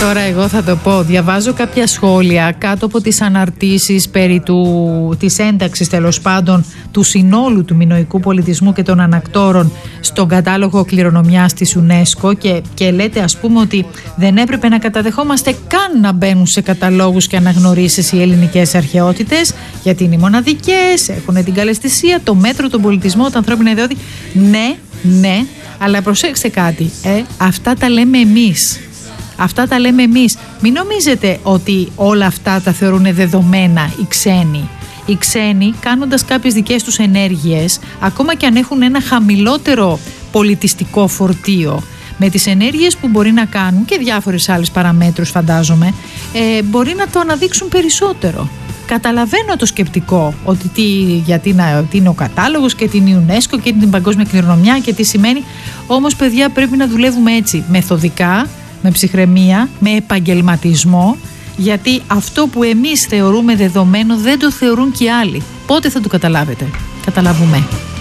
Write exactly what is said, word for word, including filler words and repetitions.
Τώρα εγώ θα το πω. Διαβάζω κάποια σχόλια κάτω από τις αναρτήσεις περί του, της ένταξης τέλος πάντων του συνόλου του μινωικού πολιτισμού και των ανακτόρων στον κατάλογο κληρονομιάς της UNESCO και, και λέτε ας πούμε ότι δεν έπρεπε να καταδεχόμαστε καν να μπαίνουν σε καταλόγους και αναγνωρίσεις οι ελληνικές αρχαιότητες γιατί είναι οι μοναδικές, έχουν την καλαισθησία, το μέτρο, τον πολιτισμό, τα ανθρώπινα ιδεώδη. Ναι, ναι, αλλά προσέξτε κάτι, ε, αυτά τα λέμε εμείς. Αυτά τα λέμε εμείς. Μην νομίζετε ότι όλα αυτά τα θεωρούν δεδομένα οι ξένοι. Οι ξένοι κάνοντας κάποιες δικές τους ενέργειες, ακόμα και αν έχουν ένα χαμηλότερο πολιτιστικό φορτίο, με τις ενέργειες που μπορεί να κάνουν και διάφορες άλλες παραμέτρους φαντάζομαι, ε, μπορεί να το αναδείξουν περισσότερο. Καταλαβαίνω το σκεπτικό ότι τι, γιατί να, τι είναι ο κατάλογος και την UNESCO και την παγκόσμια κληρονομιά και τι σημαίνει. Όμως παιδιά πρέπει να δουλεύουμε έτσι, μεθοδικά, με ψυχραιμία, με επαγγελματισμό, γιατί αυτό που εμείς θεωρούμε δεδομένο δεν το θεωρούν και οι άλλοι. Πότε θα το καταλάβετε? Καταλαβούμε.